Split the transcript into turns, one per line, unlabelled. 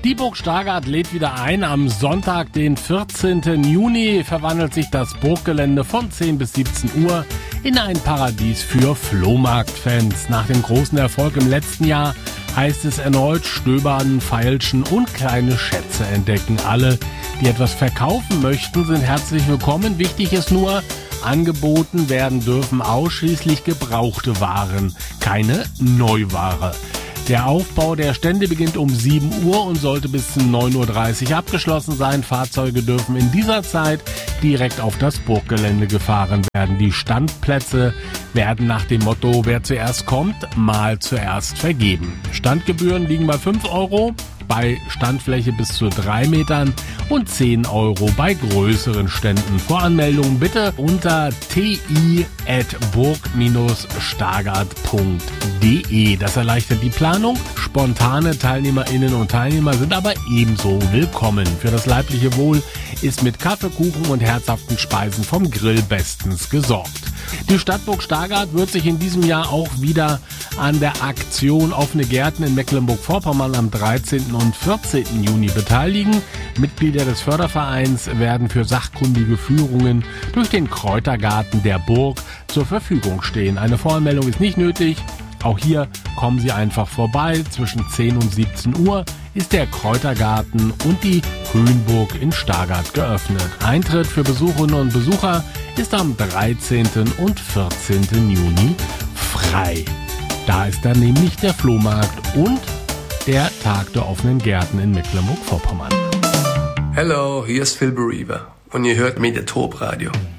Die Burg Stargard lädt wieder ein. Am Sonntag, den 14. Juni, verwandelt sich das Burggelände von 10 bis 17 Uhr in ein Paradies für Flohmarktfans. Nach dem großen Erfolg im letzten Jahr heißt es erneut stöbern, feilschen und kleine Schätze entdecken. Alle, die etwas verkaufen möchten, sind herzlich willkommen. Wichtig ist nur, angeboten werden dürfen ausschließlich gebrauchte Waren, keine Neuware. Der Aufbau der Stände beginnt um 7 Uhr und sollte bis 9.30 Uhr abgeschlossen sein. Fahrzeuge dürfen in dieser Zeit direkt auf das Burggelände gefahren werden. Die Standplätze werden nach dem Motto, wer zuerst kommt, mal zuerst vergeben. Standgebühren liegen bei 5 Euro, bei Standfläche bis zu 3 Metern und 10 Euro bei größeren Ständen. Voranmeldungen bitte unter ti@burg-stargard.de. Das erleichtert die Planung. Spontane Teilnehmerinnen und Teilnehmer sind aber ebenso willkommen. Für das leibliche Wohl ist mit Kaffee, Kuchen und herzhaften Speisen vom Grill bestens gesorgt. Die Stadt Burg Stargard wird sich in diesem Jahr auch wieder an der Aktion Offene Gärten in Mecklenburg-Vorpommern am 13. und 14. Juni beteiligen. Mitglieder des Fördervereins werden für sachkundige Führungen durch den Kräutergarten der Burg zur Verfügung stehen. Eine Voranmeldung ist nicht nötig. Auch hier kommen Sie einfach vorbei. Zwischen 10 und 17 Uhr ist der Kräutergarten und die Höhenburg in Stargard geöffnet. Eintritt für Besucherinnen und Besucher ist am 13. und 14. Juni frei. Da ist dann nämlich der Flohmarkt und der Tag der offenen Gärten in Mecklenburg-Vorpommern.
Hallo, hier ist Phil Bereaver und ihr hört Mediatorp Radio.